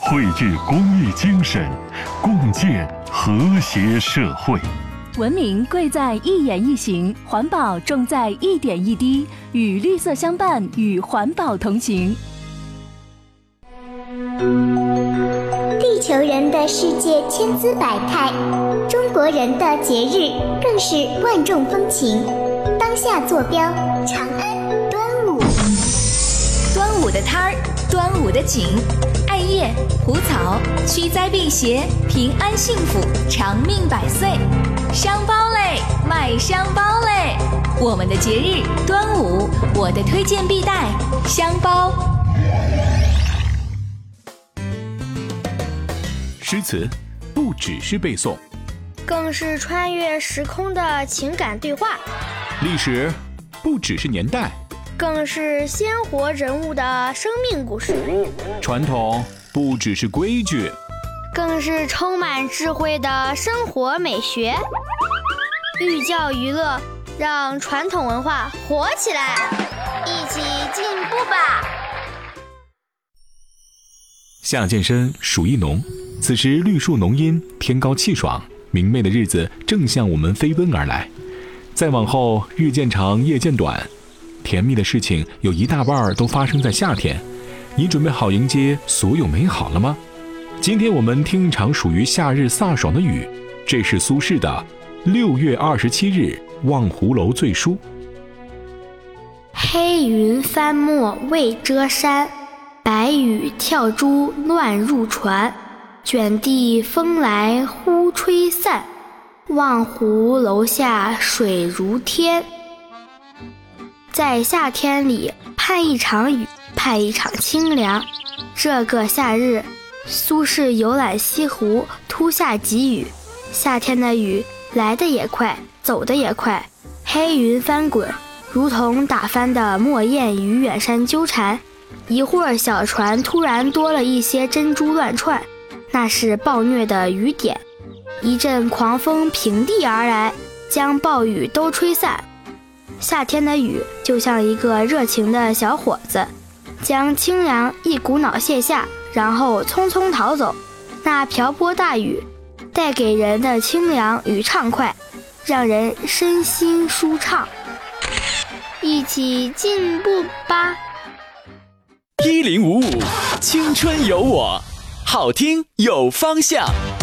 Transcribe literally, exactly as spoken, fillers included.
绘制公益精神，共建和谐社会。 文明贵在一言一行，环保重在一点一滴，与绿色相伴，与环保同行。 地球人的世界千姿百态，中国人的节日更是万众风情。当下坐标长安端午。 端午的摊儿，端午的景，艾叶、蒲草，驱灾辟邪，平安幸福，长命百岁。香包嘞，卖香包嘞！我们的节日端午，我的推荐必带香包。 诗词不只是背诵， 更是穿越时空的情感对话。 历史不只是年代， 更是鲜活人物的生命故事。 传统不只是规矩， 更是充满智慧的生活美学。寓教于乐，让传统文化活起来，一起进步吧！ 夏健身，暑意浓，此时绿树浓荫，天高气爽，明媚的日子正向我们飞奔而来。再往后，日渐长，夜渐短，甜蜜的事情有一大半都发生在夏天。你准备好迎接所有美好了吗？今天我们听一场属于夏日飒爽的雨，这是苏轼的六月二十七日望湖楼醉书。 黑云翻墨未遮山，白雨跳珠乱入船。卷地风来忽吹散，望湖楼下水如天。在夏天里盼一场雨，盼一场清凉。这个夏日，苏轼游览西湖，突下急雨。夏天的雨来得也快，走得也快，黑云翻滚，如同打翻的墨砚与远山纠缠。一会儿小船突然多了一些珍珠乱窜，那是暴虐的雨点。一阵狂风平地而来，将暴雨都吹散。夏天的雨就像一个热情的小伙子，将清凉一股脑卸下，然后匆匆逃走。那瓢泼大雨带给人的清凉与畅快，让人身心舒畅。一起进步吧！ 一零五五，青春有我，好听有方向。